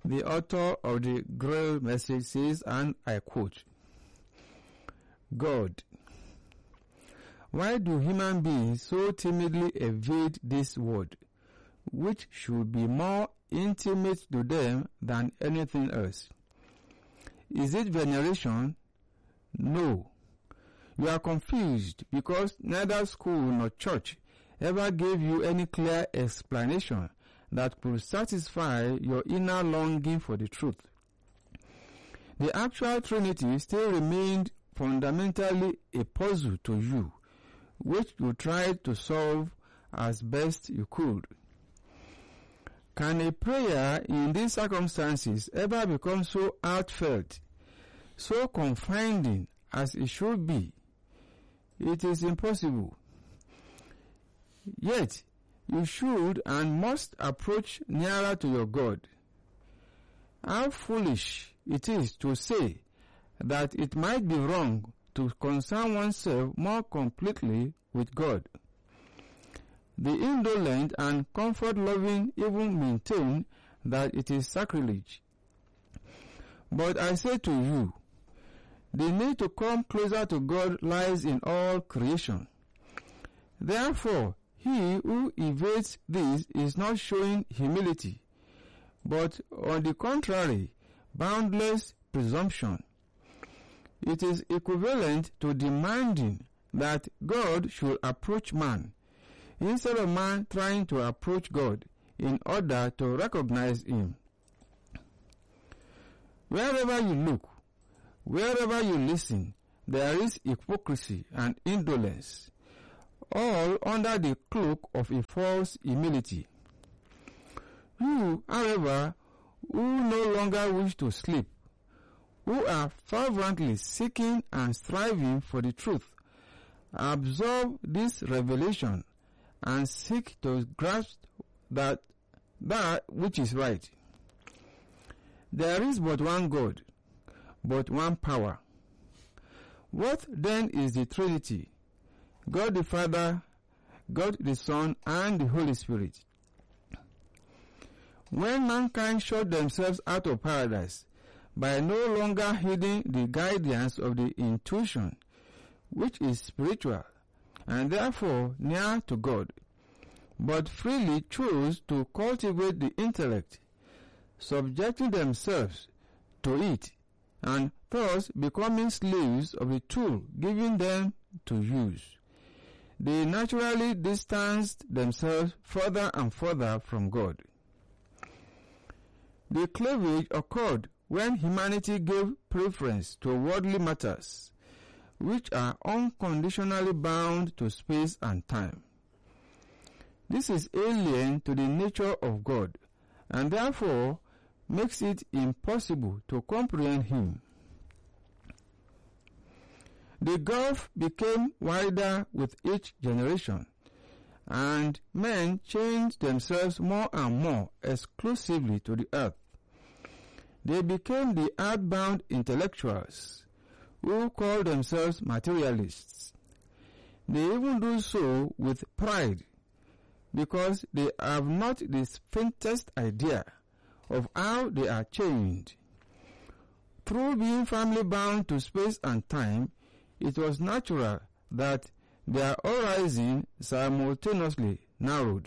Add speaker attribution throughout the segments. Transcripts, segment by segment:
Speaker 1: The author of the Grail message says, and I quote, God, why do human beings so timidly evade this word, which should be more intimate to them than anything else? Is it veneration? No. You are confused because neither school nor church ever gave you any clear explanation that could satisfy your inner longing for the truth. The actual Trinity still remained fundamentally a puzzle to you, which you tried to solve as best you could. Can a prayer in these circumstances ever become so heartfelt, so confiding as it should be? It is impossible. Yet, you should and must approach nearer to your God. How foolish it is to say that it might be wrong to concern oneself more completely with God. The indolent and comfort-loving even maintain that it is sacrilege. But I say to you, the need to come closer to God lies in all creation. Therefore, he who evades this is not showing humility, but on the contrary, boundless presumption. It is equivalent to demanding that God should approach man, instead of man trying to approach God in order to recognize him. Wherever you look, wherever you listen, there is hypocrisy and indolence, all under the cloak of a false humility. You, however, who no longer wish to sleep, who are fervently seeking and striving for the truth, absorb this revelation and seek to grasp that which is right. There is but one God, but one power. What then is the Trinity? God the Father, God the Son, and the Holy Spirit. When mankind shut themselves out of paradise by no longer heeding the guidance of the intuition, which is spiritual and therefore near to God, but freely chose to cultivate the intellect, subjecting themselves to it, and thus becoming slaves of the tool given them to use, they naturally distanced themselves further and further from God. The cleavage occurred when humanity gave preference to worldly matters, which are unconditionally bound to space and time. This is alien to the nature of God, and therefore makes it impossible to comprehend Him. The gulf became wider with each generation, and men changed themselves more and more exclusively to the earth. They became the earthbound intellectuals who call themselves materialists. They even do so with pride, because they have not the faintest idea of how they are changed. Through being firmly bound to space and time, it was natural that their horizon simultaneously narrowed.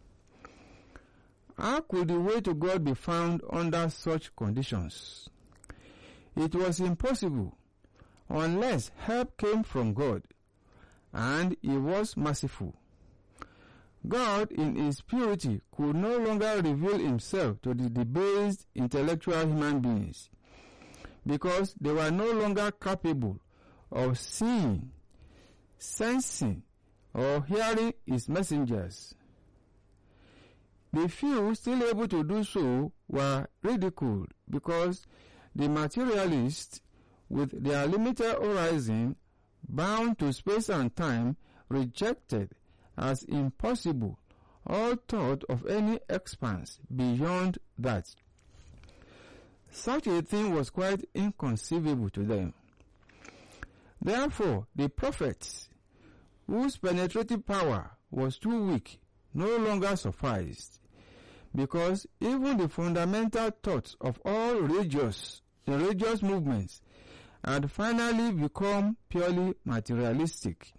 Speaker 1: How could the way to God be found under such conditions? It was impossible, unless help came from God, and He was merciful. God in His purity could no longer reveal Himself to the debased intellectual human beings, because they were no longer capable of seeing, sensing, or hearing His messengers. The few still able to do so were ridiculed, because the materialists, with their limited horizon, bound to space and time, rejected as impossible all thought of any expanse beyond that. Such a thing was quite inconceivable to them. Therefore, the prophets, whose penetrative power was too weak, no longer sufficed, because even the fundamental thoughts of all religious movements had finally become purely materialistic.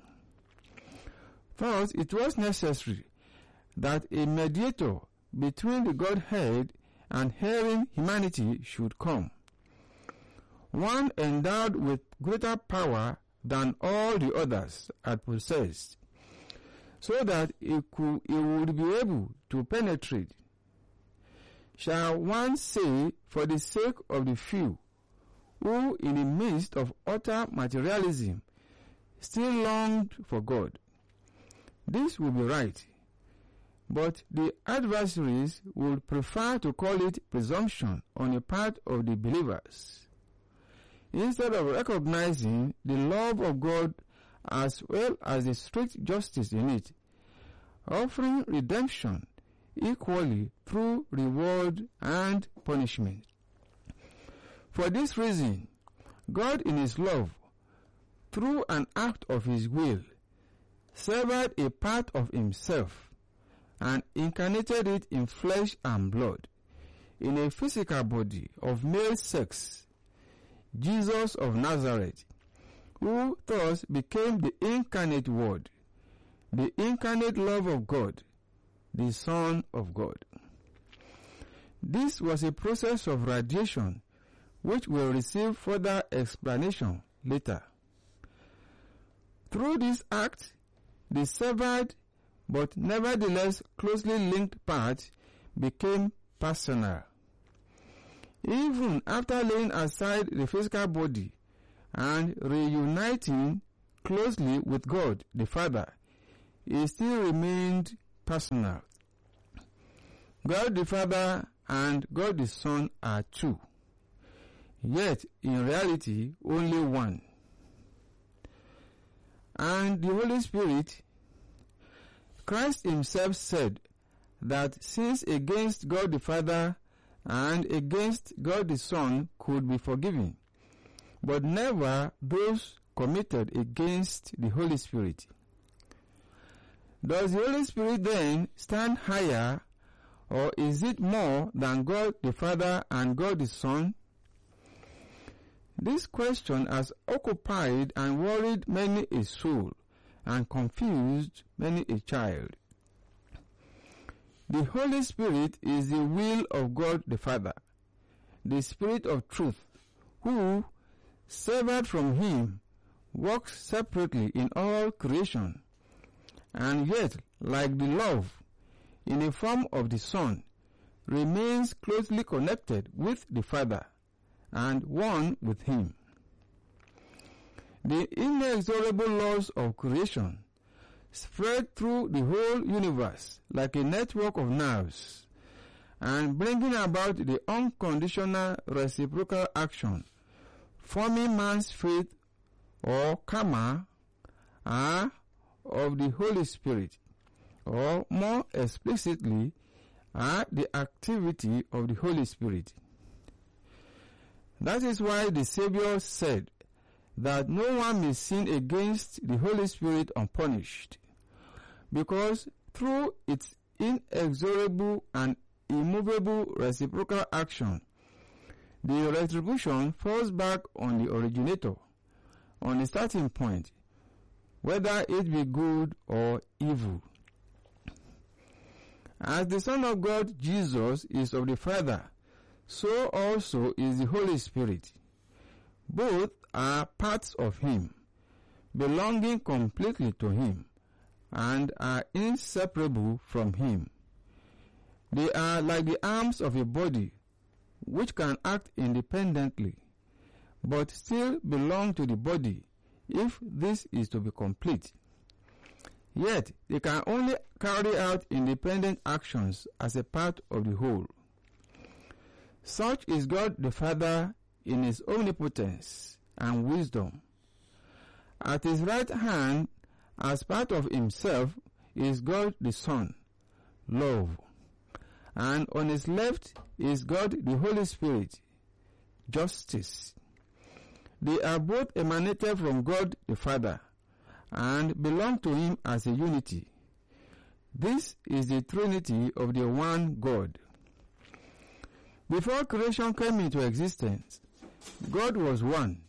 Speaker 1: Thus, it was necessary that a mediator between the Godhead and erring humanity should come, one endowed with greater power than all the others had possessed, so that he would be able to penetrate. Shall one say, for the sake of the few, who in the midst of utter materialism still longed for God? This would be right, but the adversaries would prefer to call it presumption on the part of the believers, instead of recognizing the love of God as well as the strict justice in it, offering redemption equally through reward and punishment. For this reason, God in His love, through an act of His will, severed a part of Himself and incarnated it in flesh and blood, in a physical body of male sex, Jesus of Nazareth, who thus became the incarnate Word, the incarnate love of God, the Son of God. This was a process of radiation which will receive further explanation later. Through this act, the severed but nevertheless closely linked parts became personal. Even after laying aside the physical body and reuniting closely with God the Father, it still remained personal. God the Father and God the Son are two, yet in reality only one. And the Holy Spirit, Christ Himself said that sins against God the Father and against God the Son could be forgiven, but never those committed against the Holy Spirit. Does the Holy Spirit then stand higher, or is it more than God the Father and God the Son? This question has occupied and worried many a soul and confused many a child. The Holy Spirit is the will of God the Father, the Spirit of truth, who, severed from Him, works separately in all creation, and yet, like the love, in the form of the Son, remains closely connected with the Father, and one with Him. The inexorable laws of creation spread through the whole universe like a network of nerves, and bringing about the unconditional reciprocal action, forming man's faith or karma, are of the Holy Spirit, or more explicitly, are the activity of the Holy Spirit. That is why the Savior said that no one may sin against the Holy Spirit unpunished, because through its inexorable and immovable reciprocal action, the retribution falls back on the originator, on the starting point, whether it be good or evil. As the Son of God, Jesus, is of the Father, so also is the Holy Spirit. Both are parts of Him, belonging completely to Him, and are inseparable from Him. They are like the arms of a body, which can act independently, but still belong to the body if this is to be complete. Yet, they can only carry out independent actions as a part of the whole. Such is God the Father in His omnipotence and wisdom. At His right hand, as part of Himself, is God the Son, love, and on His left is God the Holy Spirit, justice. They are both emanated from God the Father, and belong to Him as a unity. This is the Trinity of the one God. Before creation came into existence, God was one.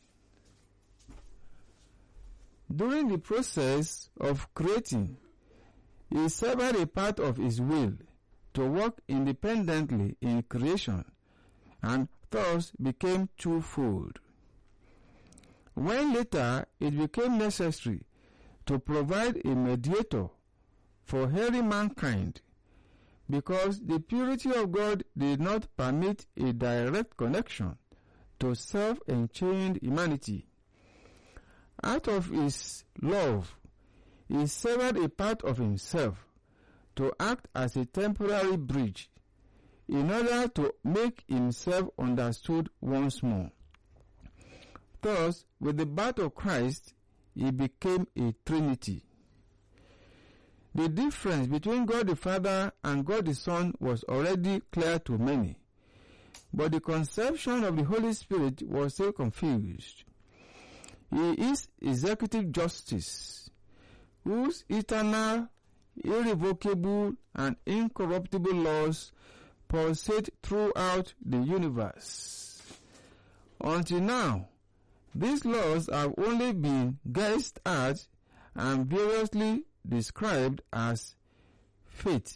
Speaker 1: During the process of creating, He severed a part of His will to work independently in creation, and thus became twofold. When later it became necessary to provide a mediator for erring mankind, because the purity of God did not permit a direct connection to self-enchained humanity, out of His love, He severed a part of Himself to act as a temporary bridge in order to make Himself understood once more. Thus, with the birth of Christ, He became a Trinity. The difference between God the Father and God the Son was already clear to many, but the conception of the Holy Spirit was still confused. He is executive justice, whose eternal, irrevocable, and incorruptible laws pulsate throughout the universe. Until now, these laws have only been guessed at and variously described as fate,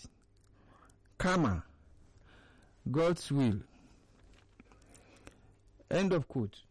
Speaker 1: karma, God's will. End of quote.